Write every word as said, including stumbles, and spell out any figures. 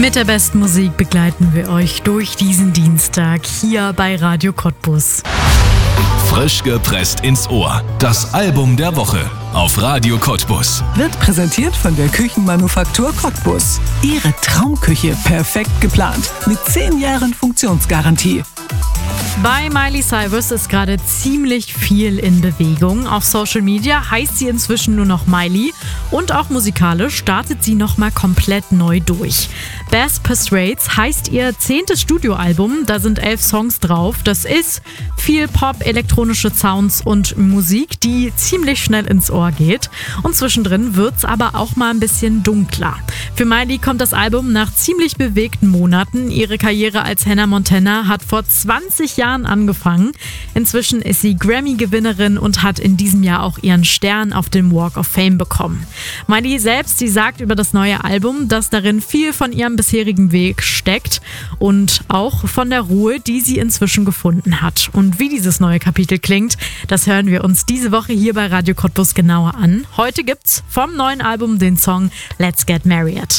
Mit der besten Musik begleiten wir euch durch diesen Dienstag hier bei Radio Cottbus. Frisch gepresst ins Ohr. Das Album der Woche auf Radio Cottbus. Wird präsentiert von der Küchenmanufaktur Cottbus. Ihre Traumküche perfekt geplant mit zehn Jahren Funktionsgarantie. Bei Miley Cyrus ist gerade ziemlich viel in Bewegung. Auf Social Media heißt sie inzwischen nur noch Miley und auch musikalisch startet sie nochmal komplett neu durch. Best Persuades heißt ihr zehntes Studioalbum, da sind elf Songs drauf. Das ist viel Pop, elektronische Sounds und Musik, die ziemlich schnell ins Ohr geht. Und zwischendrin wird's aber auch mal ein bisschen dunkler. Für Miley kommt das Album nach ziemlich bewegten Monaten. Ihre Karriere als Hannah Montana hat vor zwanzig Jahren angefangen. Inzwischen ist sie Grammy-Gewinnerin und hat in diesem Jahr auch ihren Stern auf dem Walk of Fame bekommen. Miley selbst, sie sagt über das neue Album, dass darin viel von ihrem bisherigen Weg steckt und auch von der Ruhe, die sie inzwischen gefunden hat. Und wie dieses neue Kapitel klingt, das hören wir uns diese Woche hier bei Radio Cottbus genauer an. Heute gibt's vom neuen Album den Song Let's Get Married.